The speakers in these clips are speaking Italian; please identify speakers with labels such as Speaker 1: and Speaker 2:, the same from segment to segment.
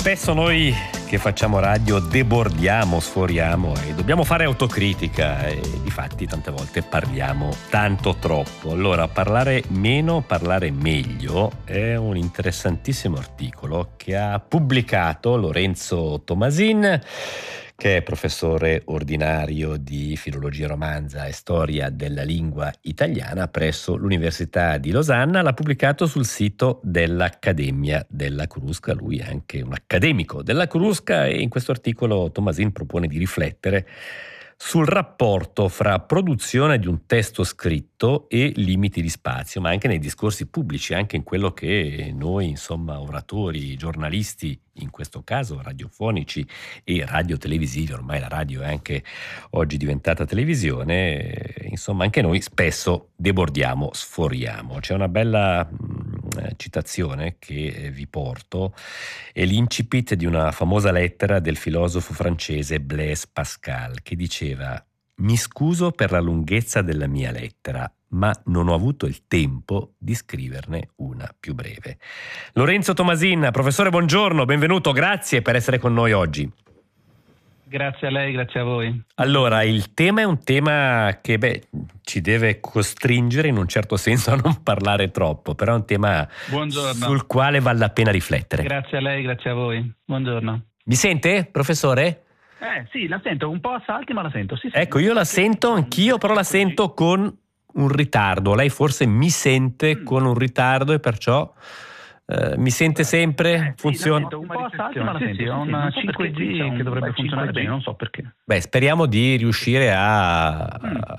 Speaker 1: Spesso noi che facciamo radio debordiamo, sforiamo e dobbiamo fare autocritica e difatti tante volte parliamo tanto troppo. Allora, parlare meno, parlare meglio è un interessantissimo articolo che ha pubblicato Lorenzo Tomasin, che è professore ordinario di filologia romanza e storia della lingua italiana presso l'Università di Losanna. L'ha pubblicato sul sito dell'Accademia della Crusca. Lui è anche un accademico della Crusca e in questo articolo Tomasin propone di riflettere sul rapporto fra produzione di un testo scritto e limiti di spazio, ma anche nei discorsi pubblici, anche in quello che noi, insomma, oratori, giornalisti, in questo caso radiofonici e radiotelevisivi, ormai la radio è anche oggi diventata televisione, insomma anche noi spesso debordiamo, sforiamo. C'è una bella citazione che vi porto, è l'incipit di una famosa lettera del filosofo francese Blaise Pascal, che diceva: "Mi scuso per la lunghezza della mia lettera, ma non ho avuto il tempo di scriverne una più breve". Lorenzo Tomasin, professore, buongiorno, benvenuto, grazie per essere con noi oggi.
Speaker 2: Grazie a lei, grazie a voi.
Speaker 1: Allora, il tema è un tema che ci deve costringere in un certo senso a non parlare troppo, però è un tema sul quale vale la pena riflettere.
Speaker 2: Grazie a lei, grazie a voi. Buongiorno.
Speaker 1: Mi sente, professore?
Speaker 2: Sì, la sento, un po' a salti, ma la sento. Sì,
Speaker 1: ecco, io la sento anch'io, però la sento con un ritardo. Lei forse mi sente con un ritardo e perciò mi sente sempre? Funziona?
Speaker 2: Un po' a salti, ma la sento. Ho una 5G che dovrebbe funzionare bene, non so perché.
Speaker 1: Speriamo di riuscire a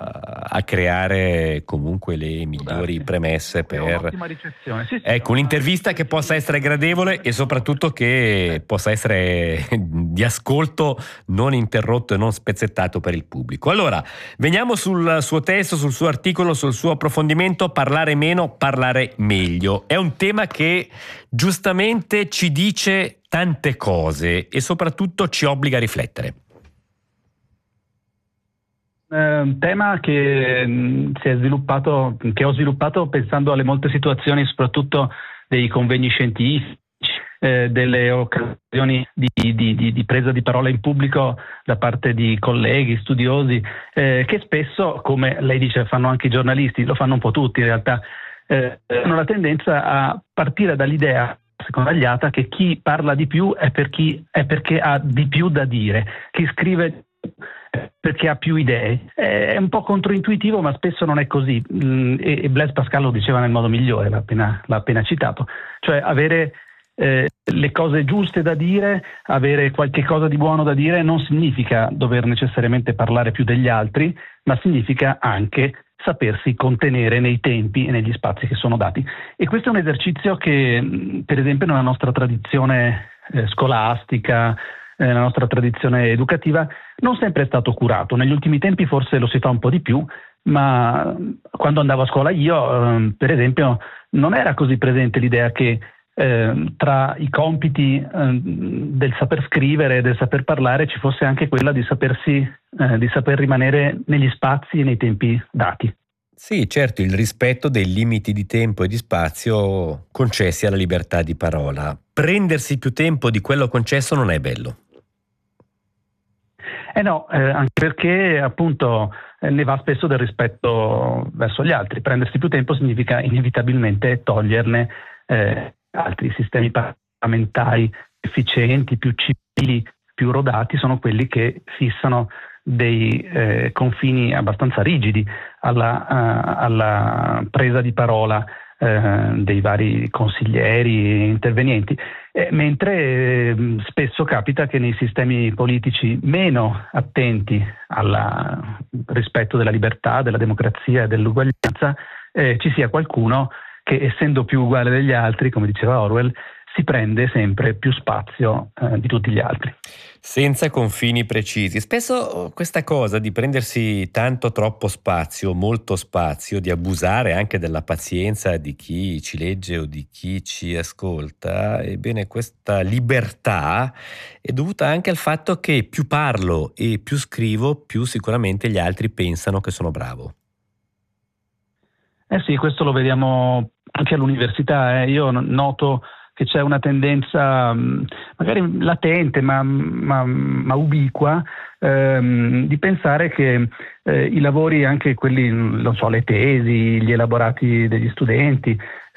Speaker 1: creare comunque le migliori premesse per
Speaker 2: un'ottima ricezione.
Speaker 1: Ecco, un'intervista che possa essere gradevole e soprattutto che possa essere di ascolto non interrotto e non spezzettato per il pubblico. Allora, veniamo sul suo testo, sul suo articolo, sul suo approfondimento. Parlare meno, parlare meglio. È un tema che giustamente ci dice tante cose e soprattutto ci obbliga a riflettere.
Speaker 2: Un tema che ho sviluppato pensando alle molte situazioni, soprattutto dei convegni scientifici, delle occasioni di presa di parola in pubblico da parte di colleghi, studiosi, che spesso, come lei dice, fanno anche i giornalisti, lo fanno un po' tutti in realtà, hanno la tendenza a partire dall'idea scontagliata che chi parla di più è perché ha di più da dire, chi scrive perché ha più idee. È un po' controintuitivo, ma spesso non è così, e Blaise Pascal lo diceva nel modo migliore, l'ha appena citato, cioè avere le cose giuste da dire, avere qualche cosa di buono da dire non significa dover necessariamente parlare più degli altri, ma significa anche sapersi contenere nei tempi e negli spazi che sono dati. E questo è un esercizio che, per esempio, nella nostra tradizione scolastica, nella nostra tradizione educativa, non sempre è stato curato. Negli ultimi tempi forse lo si fa un po' di più, ma quando andavo a scuola io, per esempio, non era così presente l'idea che tra i compiti del saper scrivere e del saper parlare ci fosse anche quella di saper rimanere negli spazi e nei tempi dati.
Speaker 1: Sì, certo, il rispetto dei limiti di tempo e di spazio concessi alla libertà di parola. Prendersi più tempo di quello concesso non è bello.
Speaker 2: No, anche perché appunto ne va spesso del rispetto verso gli altri. Prendersi più tempo significa inevitabilmente toglierne altri. Sistemi parlamentari efficienti, più civili, più rodati sono quelli che fissano dei confini abbastanza rigidi alla presa di parola dei vari consiglieri intervenienti, mentre spesso capita che nei sistemi politici meno attenti al rispetto della libertà, della democrazia e dell'uguaglianza ci sia qualcuno che, essendo più uguale degli altri, come diceva Orwell, si prende sempre più spazio di tutti gli altri.
Speaker 1: Senza confini precisi. Spesso questa cosa di prendersi troppo spazio, molto spazio, di abusare anche della pazienza di chi ci legge o di chi ci ascolta, ebbene questa libertà è dovuta anche al fatto che più parlo e più scrivo, più sicuramente gli altri pensano che sono bravo.
Speaker 2: Sì, questo lo vediamo anche all'università. Io noto che c'è una tendenza magari latente ma ubiqua di pensare che i lavori, anche quelli, non so, le tesi, gli elaborati degli studenti,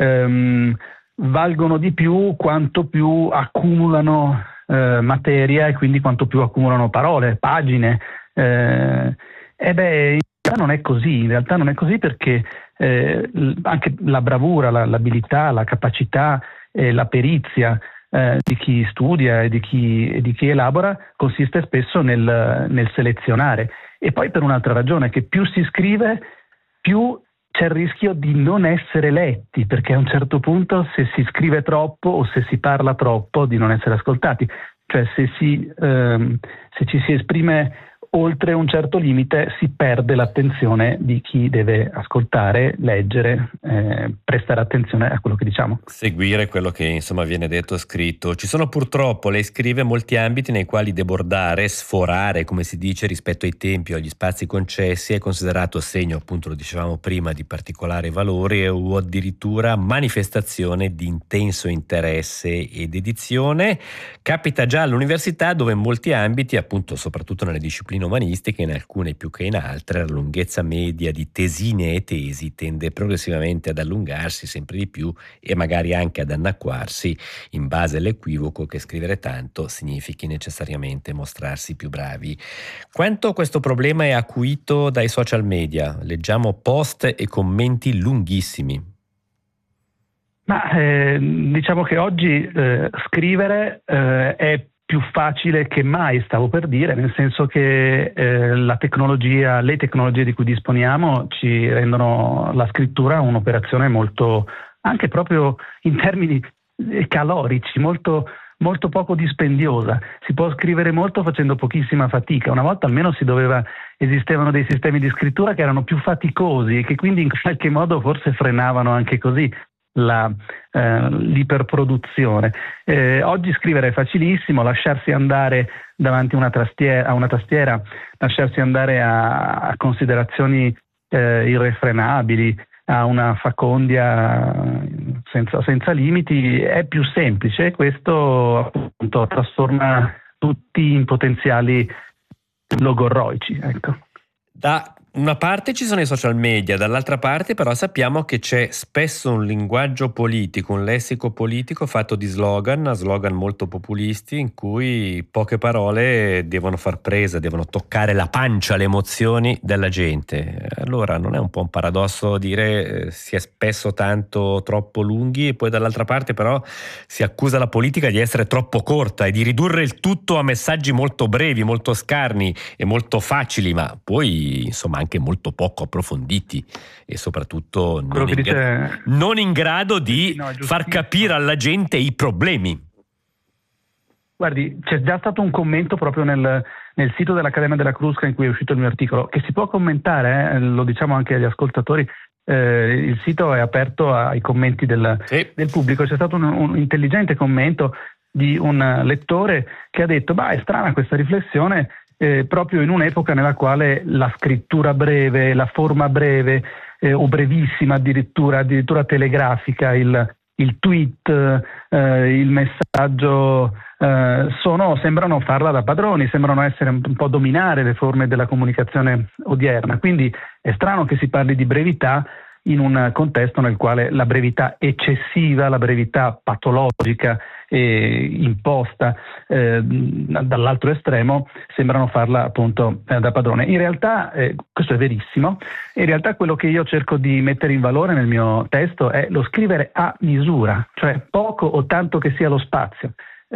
Speaker 2: valgono di più quanto più accumulano materia e quindi quanto più accumulano parole, pagine. In realtà non è così, perché anche la bravura, l'abilità, la capacità, la perizia di chi studia e di chi elabora consiste spesso nel selezionare. E poi per un'altra ragione, che più si scrive, più c'è il rischio di non essere letti, perché a un certo punto, se si scrive troppo o se si parla troppo, di non essere ascoltati. Cioè se ci si esprime oltre un certo limite, si perde l'attenzione di chi deve ascoltare, leggere, prestare attenzione a quello che diciamo.
Speaker 1: Seguire quello che insomma viene detto e scritto. Ci sono purtroppo, lei scrive, molti ambiti nei quali debordare, sforare, come si dice, rispetto ai tempi o agli spazi concessi è considerato segno, appunto lo dicevamo prima, di particolare valore o addirittura manifestazione di intenso interesse ed dedizione. Capita già all'università, dove in molti ambiti, appunto soprattutto nelle discipline umanistiche, in alcune più che in altre, la lunghezza media di tesine e tesi tende progressivamente ad allungarsi sempre di più e magari anche ad annacquarsi, in base all'equivoco che scrivere tanto significhi necessariamente mostrarsi più bravi. Quanto questo problema è acuito dai social media? Leggiamo post e commenti lunghissimi.
Speaker 2: Ma diciamo che oggi scrivere è più facile che mai, stavo per dire, nel senso che le tecnologie di cui disponiamo ci rendono la scrittura un'operazione molto, anche proprio in termini calorici, molto, molto poco dispendiosa. Si può scrivere molto facendo pochissima fatica. Una volta almeno esistevano dei sistemi di scrittura che erano più faticosi e che quindi in qualche modo forse frenavano anche così l'iperproduzione. Oggi scrivere è facilissimo, lasciarsi andare davanti a una tastiera, lasciarsi andare a considerazioni irrefrenabili, a una facondia senza limiti, è più semplice, e questo appunto trasforma tutti in potenziali logorroici, ecco.
Speaker 1: Da una parte ci sono i social media, dall'altra parte però sappiamo che c'è spesso un linguaggio politico, un lessico politico fatto di slogan molto populisti, in cui poche parole devono far presa, devono toccare la pancia, le emozioni della gente. Allora non è un po' un paradosso dire si è spesso troppo lunghi, e poi dall'altra parte però si accusa la politica di essere troppo corta e di ridurre il tutto a messaggi molto brevi, molto scarni e molto facili, ma poi insomma anche molto poco approfonditi e soprattutto non in grado di far capire alla gente i problemi.
Speaker 2: Guardi, c'è già stato un commento proprio nel sito dell'Accademia della Crusca in cui è uscito il mio articolo, che si può commentare, lo diciamo anche agli ascoltatori, il sito è aperto ai commenti del pubblico. C'è stato un intelligente commento di un lettore che ha detto: è strana questa riflessione, proprio in un'epoca nella quale la scrittura breve, la forma breve o brevissima addirittura telegrafica, il tweet, il messaggio sembrano farla da padroni, sembrano essere un po' dominare le forme della comunicazione odierna. Quindi è strano che si parli di brevità in un contesto nel quale la brevità eccessiva, la brevità patologica e imposta dall'altro estremo sembrano farla appunto da padrone. In realtà questo è verissimo. In realtà quello che io cerco di mettere in valore nel mio testo è lo scrivere a misura, cioè poco o tanto che sia lo spazio.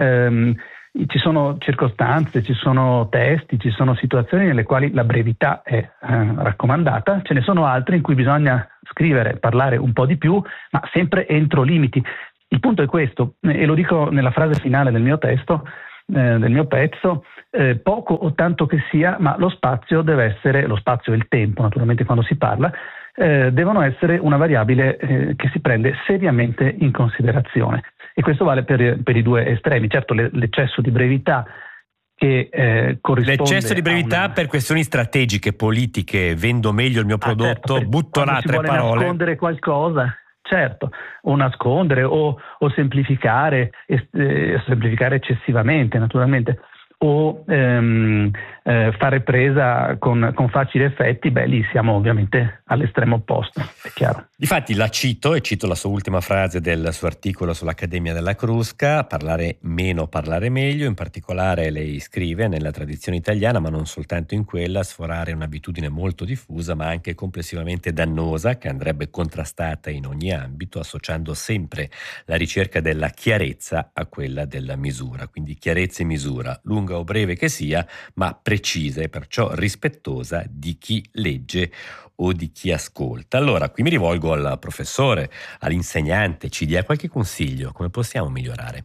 Speaker 2: Ci sono circostanze, ci sono testi, ci sono situazioni nelle quali la brevità è raccomandata, ce ne sono altre in cui bisogna scrivere, parlare un po' di più, ma sempre entro limiti. Il punto è questo, e lo dico nella frase finale del mio testo, del mio pezzo: poco o tanto che sia, ma lo spazio deve essere, lo spazio e il tempo naturalmente quando si parla, devono essere una variabile che si prende seriamente in considerazione. E questo vale per i due estremi. Certo, l'eccesso di brevità che corrisponde
Speaker 1: l'eccesso di brevità per questioni strategiche, politiche, vendo meglio il mio prodotto,
Speaker 2: certo,
Speaker 1: butto là 3 parole.
Speaker 2: Si vuole nascondere qualcosa, certo, o nascondere o semplificare, semplificare eccessivamente naturalmente, o fare presa con facili effetti, lì siamo ovviamente all'estremo opposto, è chiaro.
Speaker 1: Difatti la cito, e cito la sua ultima frase del suo articolo sull'Accademia della Crusca: parlare meno, parlare meglio. In particolare lei scrive: nella tradizione italiana, ma non soltanto in quella, sforare è un'abitudine molto diffusa ma anche complessivamente dannosa, che andrebbe contrastata in ogni ambito, associando sempre la ricerca della chiarezza a quella della misura. Quindi chiarezza e misura, lunga o breve che sia, ma precisa e perciò rispettosa di chi legge o di chi ascolta. Allora, qui mi rivolgo al professore, all'insegnante, ci dia qualche consiglio, come possiamo migliorare?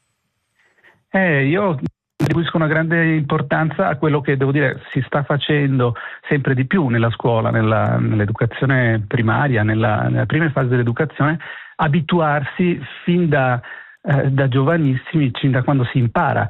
Speaker 2: Io attribuisco una grande importanza a quello che, devo dire, si sta facendo sempre di più nella scuola, nell'educazione primaria, nella prima fase dell'educazione, abituarsi fin da giovanissimi, fin da quando si impara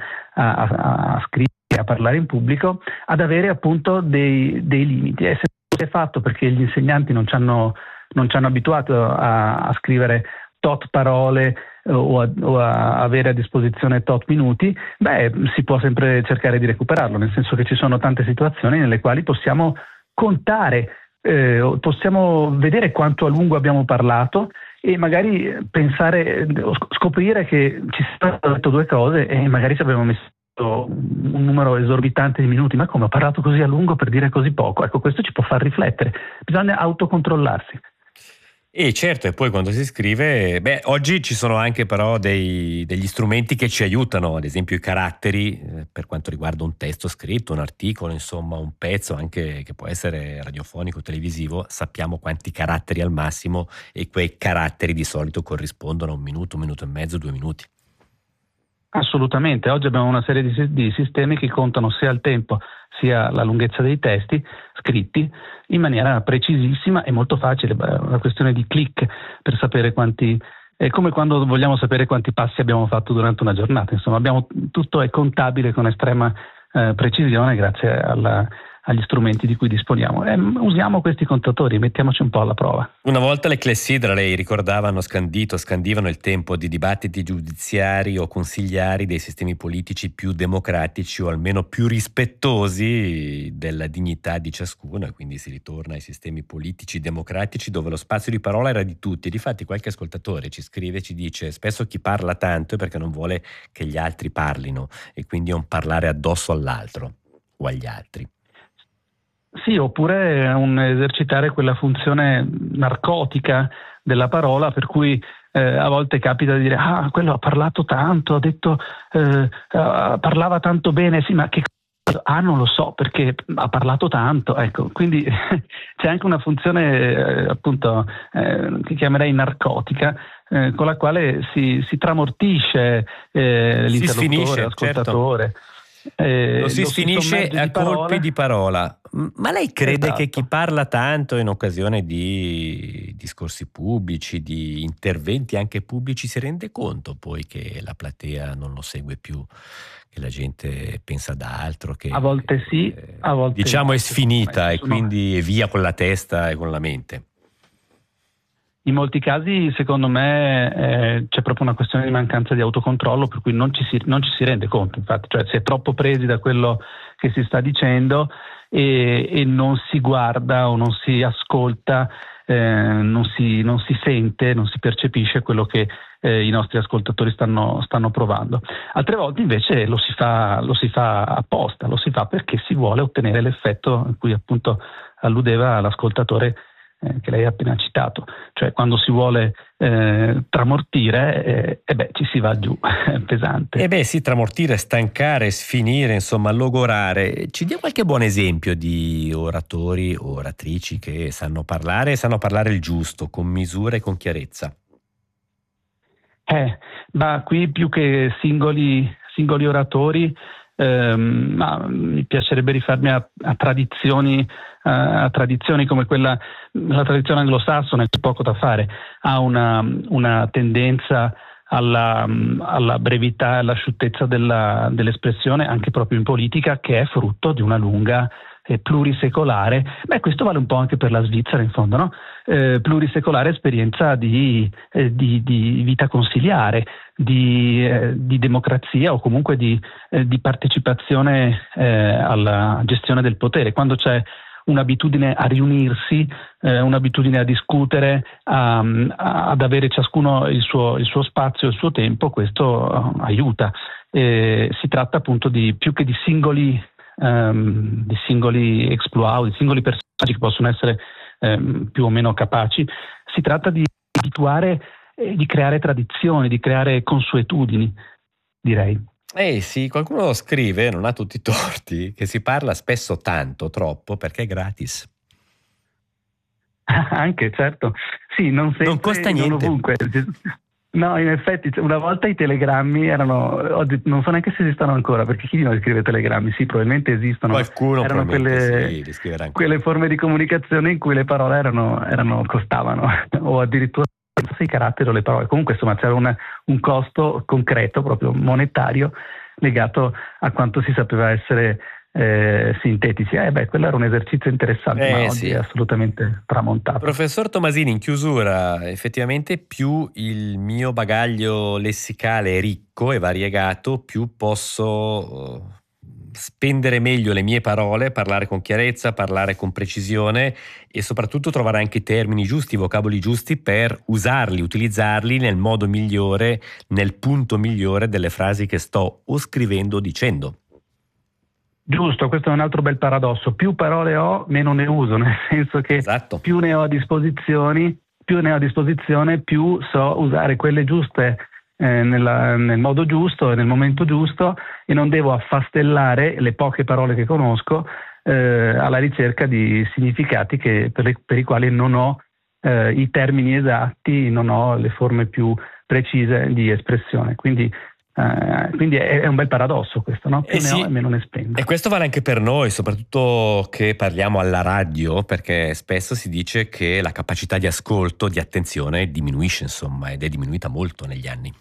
Speaker 2: a scrivere, a parlare in pubblico, ad avere appunto dei limiti. E se è fatto perché gli insegnanti non ci hanno abituato a scrivere tot parole o a avere a disposizione tot minuti, si può sempre cercare di recuperarlo, nel senso che ci sono tante situazioni nelle quali possiamo contare, possiamo vedere quanto a lungo abbiamo parlato e magari pensare, scoprire che ci sono detto due cose e magari ci abbiamo messo un numero esorbitante di minuti. Ma come, ho parlato così a lungo per dire così poco? Ecco, questo ci può far riflettere, bisogna autocontrollarsi.
Speaker 1: E certo, e poi quando si scrive, oggi ci sono anche però degli strumenti che ci aiutano, ad esempio i caratteri, per quanto riguarda un testo scritto, un articolo, insomma un pezzo anche che può essere radiofonico, televisivo, sappiamo quanti caratteri al massimo, e quei caratteri di solito corrispondono a un minuto e mezzo, 2 minuti.
Speaker 2: Assolutamente, oggi abbiamo una serie di sistemi che contano sia il tempo sia la lunghezza dei testi scritti in maniera precisissima e molto facile. Una questione di click per sapere quanti, è come quando vogliamo sapere quanti passi abbiamo fatto durante una giornata, insomma tutto è contabile con estrema precisione grazie agli strumenti di cui disponiamo. Usiamo questi contatori, mettiamoci un po' alla prova.
Speaker 1: Una volta le clessidre, lei ricordava, scandivano il tempo di dibattiti giudiziari o consigliari dei sistemi politici più democratici o almeno più rispettosi della dignità di ciascuno, e quindi si ritorna ai sistemi politici democratici dove lo spazio di parola era di tutti. E difatti qualche ascoltatore ci scrive e ci dice: spesso chi parla tanto è perché non vuole che gli altri parlino, e quindi è un parlare addosso all'altro o agli altri.
Speaker 2: Sì, oppure un esercitare quella funzione narcotica della parola, per cui a volte capita di dire: quello ha parlato tanto, ha detto parlava tanto bene, sì, ma che cosa? Non lo so, perché ha parlato tanto, ecco. Quindi c'è anche una funzione appunto che chiamerei narcotica, con la quale si tramortisce l'interlocutore, l'ascoltatore.
Speaker 1: Certo. Lo si finisce a colpi di parola. Ma lei crede che chi parla tanto in occasione di discorsi pubblici, di interventi anche pubblici, si rende conto poi che la platea non lo segue più, che la gente pensa ad altro, che
Speaker 2: a volte sì, a volte
Speaker 1: è sfinita e quindi è via con la testa e con la mente?
Speaker 2: In molti casi, secondo me, c'è proprio una questione di mancanza di autocontrollo, per cui non ci si rende conto, infatti, cioè si è troppo presi da quello che si sta dicendo e non si guarda o non si ascolta, non si sente, non si percepisce quello che i nostri ascoltatori stanno provando. Altre volte invece lo si fa apposta, lo si fa perché si vuole ottenere l'effetto a cui appunto alludeva l'ascoltatore che lei ha appena citato, cioè quando si vuole tramortire ci si va giù, è pesante.
Speaker 1: Sì, tramortire, stancare, sfinire, insomma logorare. Ci dia qualche buon esempio di oratori o oratrici che sanno parlare il giusto, con misura e con chiarezza?
Speaker 2: Qui più che singoli oratori, ma mi piacerebbe rifarmi a tradizioni come quella, la tradizione anglosassone, c'è poco da fare, ha una tendenza alla brevità e all'asciuttezza dell'espressione, anche proprio in politica, che è frutto di una lunga plurisecolare, questo vale un po' anche per la Svizzera in fondo, no? Plurisecolare esperienza di vita consiliare, di democrazia o comunque di partecipazione alla gestione del potere. Quando c'è un'abitudine a riunirsi, un'abitudine a discutere, ad avere ciascuno il suo spazio, il suo tempo, questo aiuta. Si tratta appunto più che di singoli exploit o di singoli personaggi che possono essere più o meno capaci, si tratta di abituare, di creare tradizioni, di creare consuetudini, direi.
Speaker 1: Sì, qualcuno scrive, non ha tutti i torti, che si parla spesso tanto, troppo, perché è gratis.
Speaker 2: Anche, certo. Sì, non sempre,
Speaker 1: non costa niente.
Speaker 2: Non ovunque. No, in effetti, una volta i telegrammi non so neanche se esistono ancora, perché chi di noi scrive telegrammi? Sì, probabilmente esistono.
Speaker 1: Qualcuno
Speaker 2: erano quelle forme di comunicazione in cui le parole costavano, o addirittura i caratteri o le parole. Comunque, insomma, c'era un costo concreto, proprio monetario, legato a quanto si sapeva essere sintetici. Quello era un esercizio interessante, ma oggi è assolutamente tramontato.
Speaker 1: Professor Tomasini, in chiusura, effettivamente più il mio bagaglio lessicale è ricco e variegato, più posso spendere meglio le mie parole, parlare con chiarezza, parlare con precisione e soprattutto trovare anche i termini giusti, i vocaboli giusti per usarli, utilizzarli nel modo migliore, nel punto migliore delle frasi che sto o scrivendo o dicendo.
Speaker 2: Giusto, questo è un altro bel paradosso. Più parole ho, meno ne uso, nel senso che più ne ho a disposizione, più so usare quelle giuste nel modo giusto e nel momento giusto, e non devo affastellare le poche parole che conosco alla ricerca di significati per i quali non ho i termini esatti, non ho le forme più precise di espressione. Quindi è un bel paradosso questo, no? Più ne ho e meno ne spendo.
Speaker 1: E questo vale anche per noi, soprattutto che parliamo alla radio, perché spesso si dice che la capacità di ascolto, di attenzione diminuisce, insomma, ed è diminuita molto negli anni.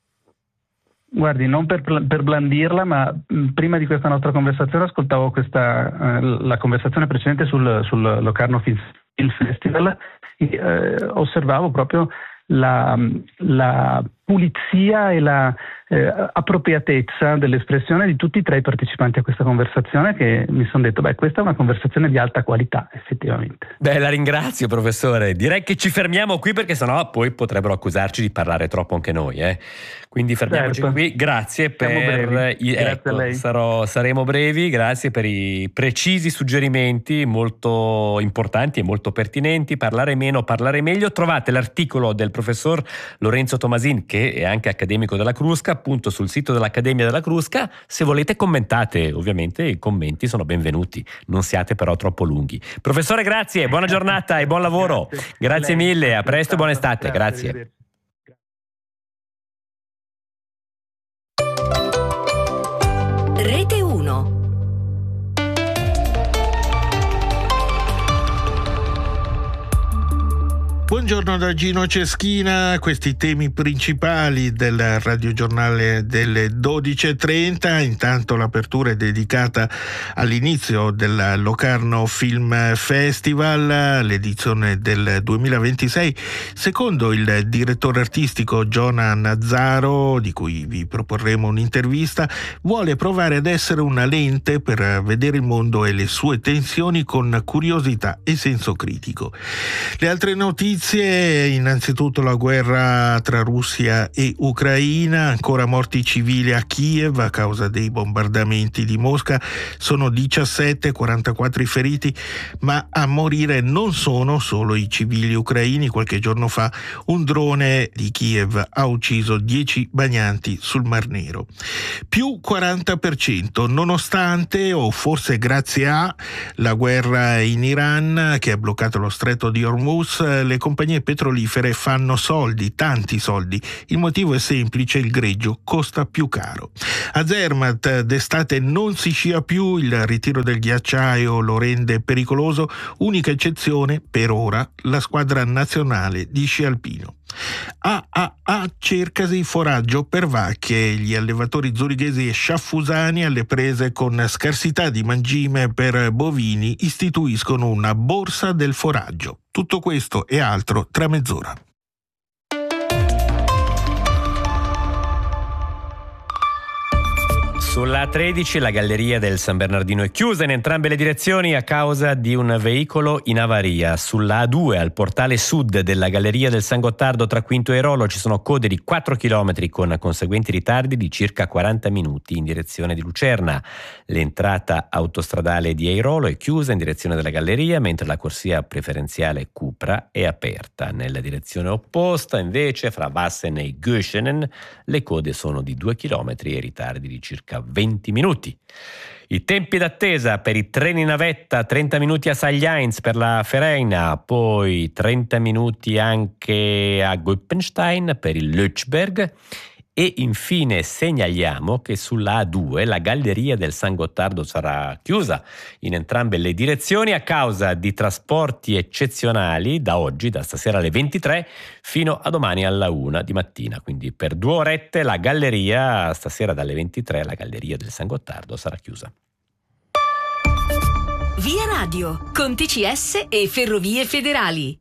Speaker 2: Guardi, non per blandirla, ma prima di questa nostra conversazione ascoltavo la conversazione precedente sul Locarno Film Festival e osservavo proprio la pulizia e la appropriatezza dell'espressione di tutti e tre i partecipanti a questa conversazione, che mi sono detto, questa è una conversazione di alta qualità, effettivamente.
Speaker 1: La ringrazio, professore. Direi che ci fermiamo qui, perché sennò poi potrebbero accusarci di parlare troppo anche noi, Quindi fermiamoci qui. Grazie
Speaker 2: Grazie a lei.
Speaker 1: Saremo brevi. Grazie per i precisi suggerimenti molto importanti e molto pertinenti. Parlare meno, parlare meglio. Trovate l'articolo del professor Lorenzo Tomasin, che è anche accademico della Crusca, appunto sul sito dell'Accademia della Crusca. Se volete commentate, ovviamente i commenti sono benvenuti, non siate però troppo lunghi. Professore, grazie, buona giornata e buon lavoro. Grazie mille, a presto e buona estate. Grazie.
Speaker 3: Rete 1.
Speaker 4: Buongiorno da Gino Ceschina, questi i temi principali del radiogiornale delle 12.30. Intanto l'apertura è dedicata all'inizio del Locarno Film Festival, l'edizione del 2026. Secondo il direttore artistico Giona Nazzaro, di cui vi proporremo un'intervista, vuole provare ad essere una lente per vedere il mondo e le sue tensioni con curiosità e senso critico. Le altre notizie, innanzitutto la guerra tra Russia e Ucraina, ancora morti civili a Kiev a causa dei bombardamenti di Mosca, sono 17, 44 i feriti, ma a morire non sono solo i civili ucraini. Qualche giorno fa un drone di Kiev ha ucciso 10 bagnanti sul Mar Nero. Più 40%, nonostante o forse grazie a la guerra in Iran che ha bloccato lo stretto di Hormuz. Le compagnie petrolifere fanno soldi, tanti soldi. Il motivo è semplice: il greggio costa più caro. A Zermatt d'estate non si scia più, il ritiro del ghiacciaio lo rende pericoloso. Unica eccezione per ora la squadra nazionale di sci alpino. cercasi foraggio per vacche. Gli allevatori zurighesi e sciaffusani, alle prese con scarsità di mangime per bovini, istituiscono una borsa del foraggio. Tutto questo e altro tra mezz'ora.
Speaker 1: Sulla A13 la galleria del San Bernardino è chiusa in entrambe le direzioni a causa di un veicolo in avaria. Sulla A2 al portale sud della galleria del San Gottardo tra Quinto e Airolo ci sono code di 4 km con conseguenti ritardi di circa 40 minuti in direzione di Lucerna. L'entrata autostradale di Airolo è chiusa in direzione della galleria, mentre la corsia preferenziale Cupra è aperta. Nella direzione opposta, invece, fra Vassen e Göschenen, le code sono di 2 km e ritardi di circa 20 minuti. I tempi d'attesa per i treni navetta: 30 minuti a Sagliains per la Fereina, poi 30 minuti anche a Goppenstein per il Lötschberg. E infine segnaliamo che sulla A2 la galleria del San Gottardo sarà chiusa in entrambe le direzioni a causa di trasporti eccezionali da oggi, da stasera alle 23 fino a domani alla 1 di mattina. Quindi per 2 orette la galleria, stasera dalle 23, la galleria del San Gottardo sarà chiusa.
Speaker 3: Via Radio, con TCS e Ferrovie Federali.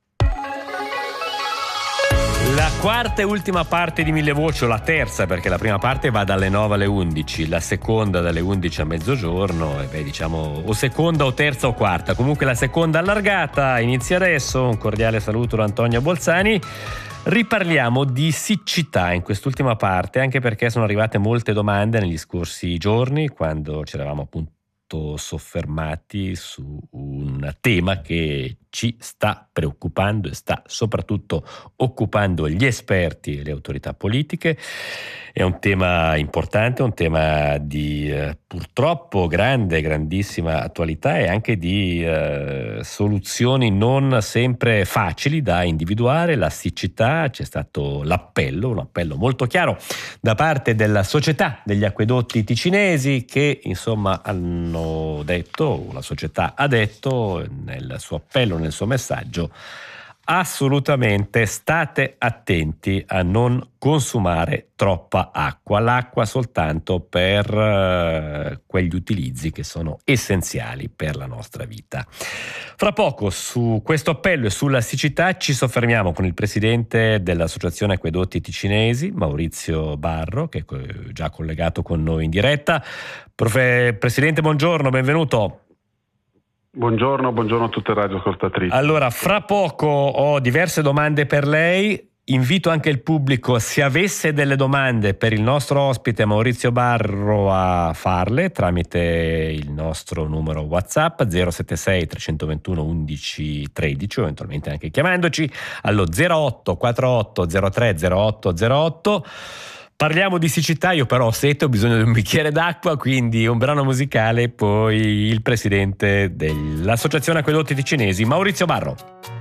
Speaker 1: La quarta e ultima parte di Mille Voci, o la terza, perché la prima parte va dalle 9 alle 11, la seconda dalle 11 a mezzogiorno, e diciamo o seconda o terza o quarta, comunque la seconda allargata inizia adesso. Un cordiale saluto da Antonio Bolzani. Riparliamo di siccità in quest'ultima parte, anche perché sono arrivate molte domande negli scorsi giorni, quando ci eravamo appunto soffermati su un tema che ci sta preoccupando e sta soprattutto occupando gli esperti e le autorità politiche. È un tema importante, un tema di purtroppo grandissima attualità e anche di soluzioni non sempre facili da individuare. La siccità, c'è stato un appello molto chiaro da parte della Società degli Acquedotti Ticinesi, che insomma hanno detto, la società ha detto nel suo appello, nel suo messaggio: assolutamente state attenti a non consumare troppa acqua, l'acqua soltanto per quegli utilizzi che sono essenziali per la nostra vita. Fra poco su questo appello e sulla siccità ci soffermiamo con il presidente dell'Associazione Acquedotti Ticinesi, Maurizio Barro, che è già collegato con noi in diretta. Presidente, buongiorno, benvenuto.
Speaker 5: Buongiorno a tutte le radioascoltatrici.
Speaker 1: Allora, fra poco ho diverse domande per lei. Invito anche il pubblico, se avesse delle domande per il nostro ospite Maurizio Barro, a farle tramite il nostro numero WhatsApp 076 321 11 13, o eventualmente anche chiamandoci allo 08 48 03 08 08. Parliamo di siccità, io però ho sete, ho bisogno di un bicchiere d'acqua, quindi un brano musicale, poi il presidente dell'Associazione Acquedotti Ticinesi, Maurizio Barro.